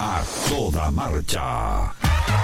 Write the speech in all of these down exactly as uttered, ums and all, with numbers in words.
A toda marcha.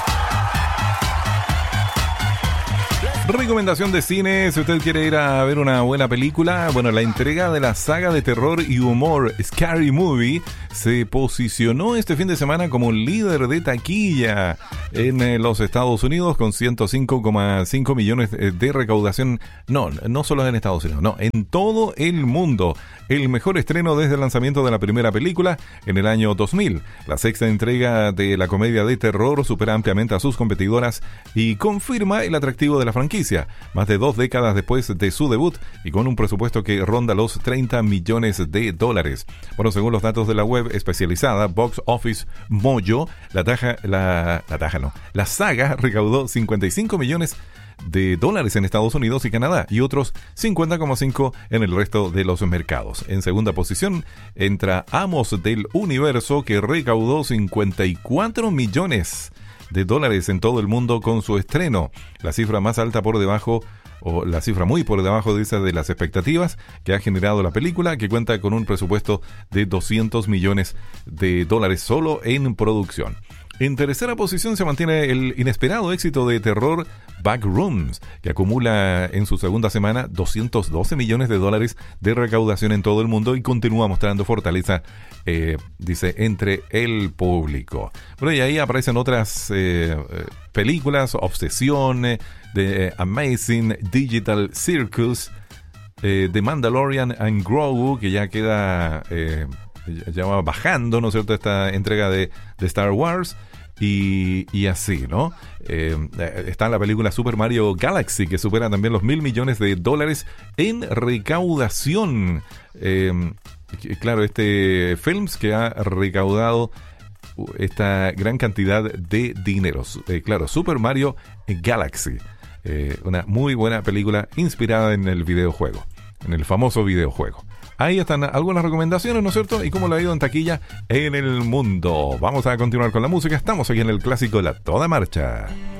Recomendación de cine, si usted quiere ir a ver una buena película, bueno, la entrega de la saga de terror y humor Scary Movie se posicionó este fin de semana como líder de taquilla en eh, los Estados Unidos con ciento cinco coma cinco millones de recaudación. No, no solo en Estados Unidos, no, en todo el mundo. El mejor estreno desde el lanzamiento de la primera película en el año dos mil. La sexta entrega de la comedia de terror supera ampliamente a sus competidoras y confirma el atractivo de la franquicia, más de dos décadas después de su debut y con un presupuesto que ronda los treinta millones de dólares. Bueno, según los datos de la web especializada Box Office Mojo, la taja, la, la taja no, la saga recaudó cincuenta y cinco millones de dólares en Estados Unidos y Canadá y otros cincuenta coma cinco en el resto de los mercados. En segunda posición entra Amos del Universo, que recaudó cincuenta y cuatro millones de dólares en todo el mundo con su estreno, la cifra más alta por debajo o la cifra muy por debajo de esa de las expectativas que ha generado la película, que cuenta con un presupuesto de doscientos millones de dólares solo en producción. En tercera posición se mantiene el inesperado éxito de terror Backrooms, que acumula en su segunda semana doscientos doce millones de dólares de recaudación en todo el mundo y continúa mostrando fortaleza, eh, dice, entre el público. Bueno, y ahí aparecen otras eh, películas, Obsesión, eh, The Amazing Digital Circus, eh, The Mandalorian and Grogu, que ya queda... Eh, ya va bajando, ¿no es cierto?, esta entrega de, de Star Wars y, y así, ¿no? Eh, está la película Super Mario Galaxy, que supera también los mil millones de dólares en recaudación. Eh, claro, este Films que ha recaudado esta gran cantidad de dinero. Eh, claro, Super Mario Galaxy, eh, una muy buena película inspirada en el videojuego, en el famoso videojuego. Ahí están algunas recomendaciones, ¿no es cierto? Y cómo le ha ido en taquilla en el mundo. Vamos a continuar con la música. Estamos aquí en el clásico La Toda Marcha.